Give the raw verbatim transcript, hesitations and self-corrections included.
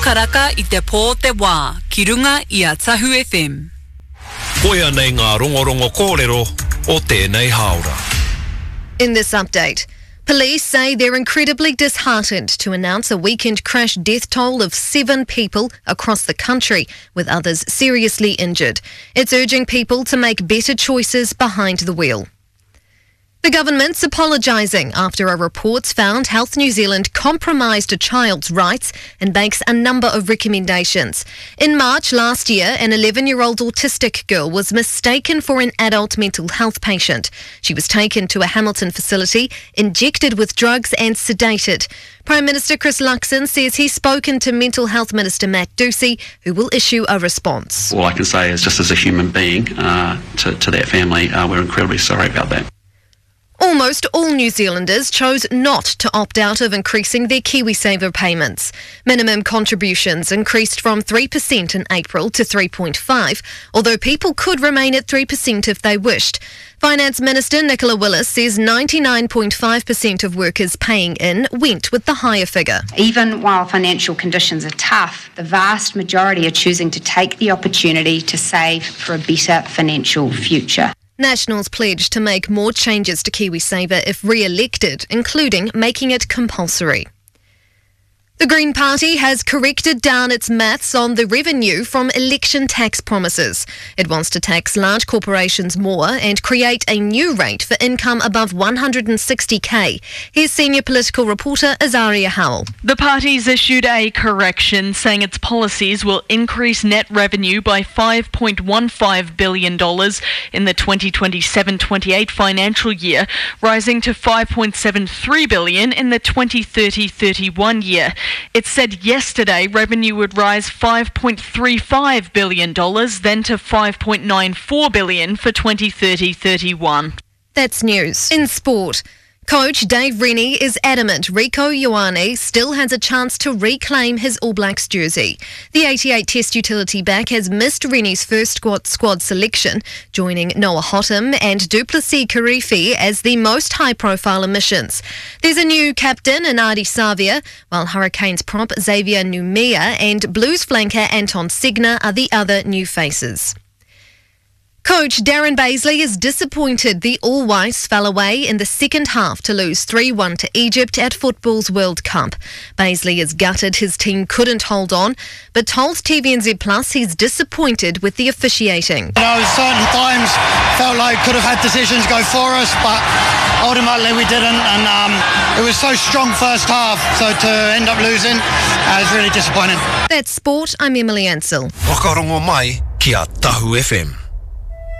karaka I te pō te wā, ki runga I a Tahu F M. Koia nei ngā rongorongo kōrero o tēnei haora. In this update, police say they're incredibly disheartened to announce a weekend crash death toll of seven people across the country, with others seriously injured. It's urging people to make better choices behind the wheel. The government's apologising after a report found Health New Zealand compromised a child's rights and makes a number of recommendations. In March last year, an eleven-year-old autistic girl was mistaken for an adult mental health patient. She was taken to a Hamilton facility, injected with drugs and sedated. Prime Minister Chris Luxon says he's spoken to Mental Health Minister Matt Ducey, who will issue a response. All I can say is, just as a human being, uh, to, to that family, uh, we're incredibly sorry about that. Almost all New Zealanders chose not to opt out of increasing their KiwiSaver payments. Minimum contributions increased from three percent in April to three point five percent, although people could remain at three percent if they wished. Finance Minister Nicola Willis says ninety-nine point five percent of workers paying in went with the higher figure. Even while financial conditions are tough, the vast majority are choosing to take the opportunity to save for a better financial future. Nationals pledged to make more changes to KiwiSaver if re-elected, including making it compulsory. The Green Party has corrected down its maths on the revenue from election tax promises. It wants to tax large corporations more and create a new rate for income above one hundred sixty thousand. Here's senior political reporter Azaria Howell. The party's issued a correction saying its policies will increase net revenue by five point one five billion dollars in the twenty twenty-seven twenty-eight financial year, rising to five point seven three billion dollars in the twenty thirty thirty-one year. It said yesterday revenue would rise five point three five billion dollars, then to five point nine four billion dollars for twenty thirty thirty-one. That's news. In sport, coach Dave Rennie is adamant Rieko Ioane still has a chance to reclaim his All Blacks jersey. The eighty-eight Test utility back has missed Rennie's first squad, squad selection, joining Noah Hotham and Duplessis Kirifi as the most high-profile omissions. There's a new captain in Adi Savia, while Hurricanes prop Xavier Numia and Blues flanker Anton Segner are the other new faces. Coach Darren Baisley is disappointed the All Whites fell away in the second half to lose three one to Egypt at football's World Cup. Baisley is gutted his team couldn't hold on, but told T V N Z Plus he's disappointed with the officiating. You know, certain times felt like could have had decisions go for us, but ultimately we didn't, and um, it was so strong first half, so to end up losing, uh, was really disappointing. That's sport. I'm Emily Ansell. Whakarongo mai ki a Tahu F M.